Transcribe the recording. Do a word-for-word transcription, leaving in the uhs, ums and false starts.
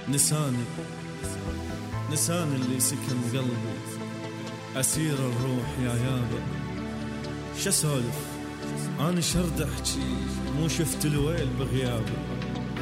نساني نساني اللي سكن قلبي، أسير الروح يا يابا. شسولف أنا شرد أحكي، مو شفت الويل بغيابي.